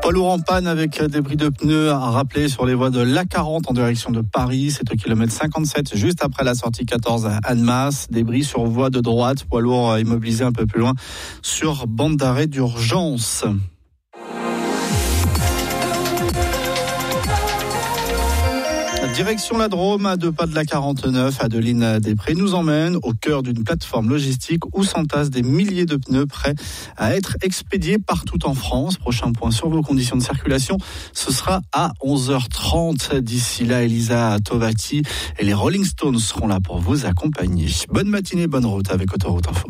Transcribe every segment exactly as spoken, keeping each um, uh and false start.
Poids lourd en panne avec débris de pneus à rappeler sur les voies de l'A quarante en direction de Paris. C'est au kilomètre cinquante-sept, juste après la sortie quatorze à Annemasse. Débris sur voie de droite, poids lourd immobilisé un peu plus loin sur bande d'arrêt d'urgence. Direction la Drôme, à deux pas de la quarante-neuf, Adeline Després nous emmène au cœur d'une plateforme logistique où s'entassent des milliers de pneus prêts à être expédiés partout en France. Prochain point sur vos conditions de circulation, ce sera à onze heures trente. D'ici là, Elisa Tovati et les Rolling Stones seront là pour vous accompagner. Bonne matinée, bonne route avec Autoroute Info.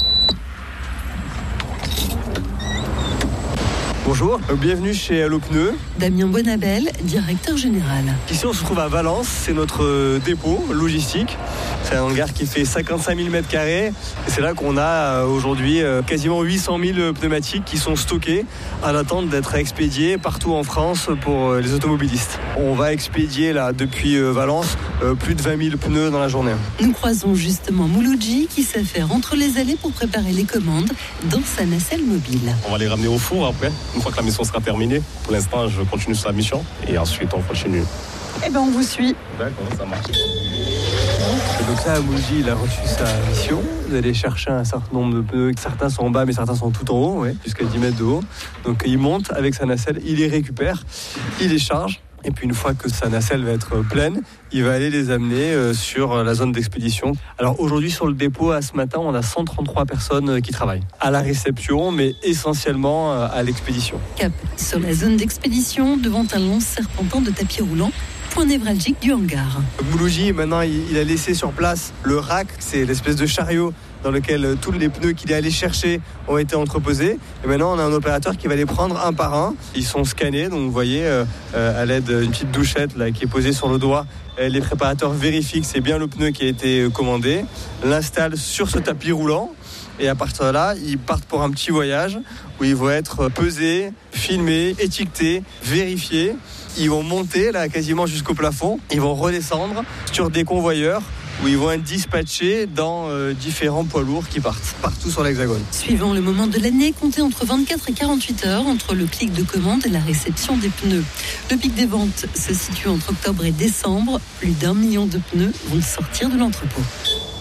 Bonjour, bienvenue chez Allo Pneus. Damien Bonabel, directeur général. Ici on se trouve à Valence, c'est notre dépôt logistique. C'est un hangar qui fait cinquante-cinq mille mètres carrés. Et c'est là qu'on a aujourd'hui quasiment huit cent mille pneumatiques qui sont stockés en attente d'être expédiés partout en France pour les automobilistes. On va expédier là depuis Valence plus de vingt mille pneus dans la journée. Nous croisons justement Mouloudji qui s'affaire entre les allées pour préparer les commandes dans sa nacelle mobile. On va les ramener au four après. Une fois que la mission sera terminée, pour l'instant, je continue sur la mission et ensuite on continue. Eh bien, on vous suit. D'accord, ça marche. Et donc là, Mouloudji, il a reçu sa mission d'aller chercher un certain nombre de pneus. Certains sont en bas, mais certains sont tout en haut, ouais, jusqu'à dix mètres de haut. Donc il monte avec sa nacelle, il les récupère, il les charge. Et puis une fois que sa nacelle va être pleine, il va aller les amener sur la zone d'expédition. Alors aujourd'hui sur le dépôt, à ce matin, on a cent trente-trois personnes qui travaillent à la réception, mais essentiellement à l'expédition. Cap sur la zone d'expédition, devant un long serpentin de tapis roulant, point névralgique du hangar. Mouloudji, maintenant, il a laissé sur place le rack, c'est l'espèce de chariot dans lequel tous les pneus qu'il est allé chercher ont été entreposés. Et maintenant, on a un opérateur qui va les prendre un par un. Ils sont scannés, donc vous voyez, euh, à l'aide d'une petite douchette là, qui est posée sur le doigt, les préparateurs vérifient que c'est bien le pneu qui a été commandé, l'installent sur ce tapis roulant. Et à partir de là, ils partent pour un petit voyage où ils vont être pesés, filmés, étiquetés, vérifiés. Ils vont monter là quasiment jusqu'au plafond. Ils vont redescendre sur des convoyeurs où ils vont être dispatchés dans euh, différents poids lourds qui partent partout sur l'Hexagone. Suivant le moment de l'année, comptez entre vingt-quatre et quarante-huit heures entre le clic de commande et la réception des pneus. Le pic des ventes se situe entre octobre et décembre. Plus d'un million de pneus vont sortir de l'entrepôt.